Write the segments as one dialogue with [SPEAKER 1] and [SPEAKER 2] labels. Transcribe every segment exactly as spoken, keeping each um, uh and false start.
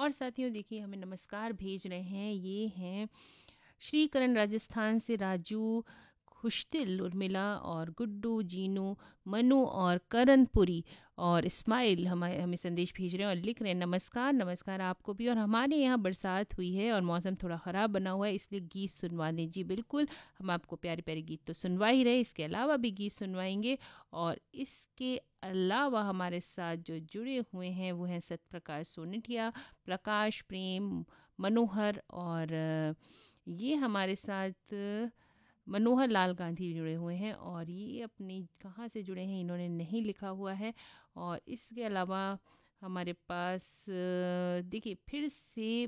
[SPEAKER 1] और साथियों देखिए हमें नमस्कार भेज रहे हैं, ये हैं श्रीकरण राजस्थान से राजू, खुशदिल, उर्मिला और गुड्डू, जीनू, मनु और करणपुरी और इस्माइल हमारे हमें संदेश भेज रहे हैं और लिख रहे हैं नमस्कार। नमस्कार आपको भी। और हमारे यहाँ बरसात हुई है और मौसम थोड़ा ख़राब बना हुआ है, इसलिए गीत सुनवा दें। जी बिल्कुल, हम आपको प्यारे प्यारे गीत तो सुनवा ही रहे, इसके अलावा भी गीत सुनवाएंगे। और इसके अलावा हमारे साथ जो जुड़े हुए हैं वो हैं सत्यप्रकाश सोनटिया, प्रकाश, प्रेम, मनोहर और अ, ये हमारे साथ मनोहर लाल गांधी जुड़े हुए हैं। और ये अपनी कहाँ से जुड़े हैं इन्होंने नहीं लिखा हुआ है। और इसके अलावा हमारे पास अ, देखिए फिर से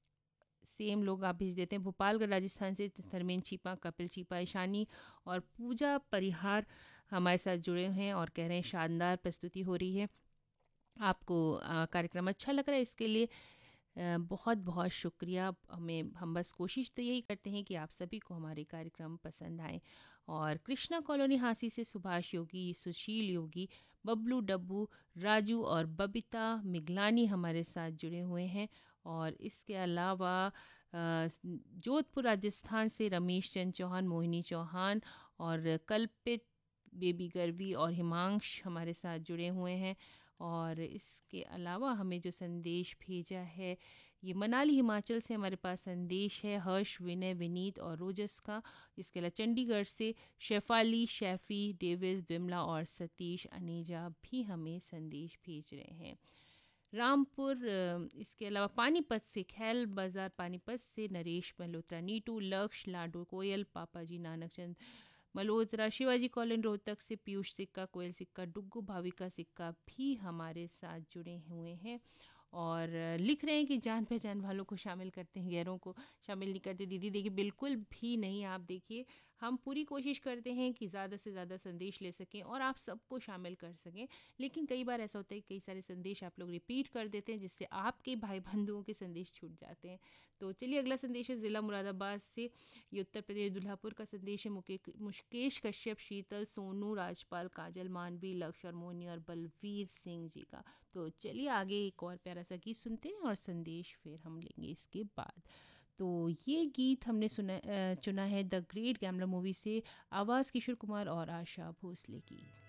[SPEAKER 1] सेम लोग आप भेज देते हैं। भोपालगढ़ राजस्थान से धर्मेंद्र चीपा, कपिल चीपा, ईशानी और पूजा परिहार हमारे साथ जुड़े हैं और कह रहे हैं शानदार प्रस्तुति हो रही है, आपको अ, कार्यक्रम अच्छा लग रहा है, इसके लिए अ, बहुत बहुत शुक्रिया। हमें हम बस कोशिश तो यही करते हैं कि आप सभी को हमारे कार्यक्रम पसंद आए। और कृष्णा कॉलोनी हांसी से सुभाष योगी, सुशील योगी, बबलू डब्बू, राजू और बबीता मिगलानी हमारे साथ जुड़े हुए हैं। और इसके अलावा अ, जोधपुर राजस्थान से रमेश चंद चौहान, मोहिनी चौहान और कल्पित, बेबी गर्वी और हिमांश हमारे साथ जुड़े हुए हैं। और इसके अलावा हमें जो संदेश भेजा है ये मनाली हिमाचल से हमारे पास संदेश है हर्ष, विनय, विनीत और रोजस का। इसके अलावा चंडीगढ़ से शेफाली, शैफी, डेविस, बिमला और सतीश अनेजा भी हमें संदेश भेज रहे हैं। रामपुर अ, इसके अलावा पानीपत से खैल बाजार पानीपत से नरेश मल्होत्रा, नीटू, लक्ष्य, लाडो, कोयल, पापा जी नानक चंद मल्होत्रा, शिवाजी कॉलोनी रोहतक से पीयूष सिक्का, कोयल सिक्का, डुग्गू, भाविका सिक्का भी हमारे साथ जुड़े हुए हैं। और अ, लिख रहे हैं कि जान पहचान वालों को शामिल करते हैं, गैरों को शामिल नहीं करते। दीदी देखिए बिल्कुल भी नहीं, आप देखिए हम पूरी कोशिश करते हैं कि ज़्यादा से ज़्यादा संदेश ले सकें और आप सबको शामिल कर सकें। लेकिन कई बार ऐसा होता है कि कई सारे संदेश आप लोग रिपीट कर देते हैं जिससे आपके भाई बंधुओं के संदेश छूट जाते हैं। तो चलिए अगला संदेश है ज़िला मुरादाबाद से, ये उत्तर प्रदेश दुल्हापुर का संदेश है। मुके मुकेश कश्यप, शीतल, सोनू, राजपाल, काजल, मानवी, लक्ष्य और मोहिनी और बलवीर सिंह जी का। तो चलिए आगे एक और प्यारा सा गीत सुनते हैं और संदेश फिर हम लेंगे इसके बाद। तो ये गीत हमने सुना अ, चुना है द ग्रेट गैमलर मूवी से, आवाज़ किशोर कुमार और आशा भोसले की।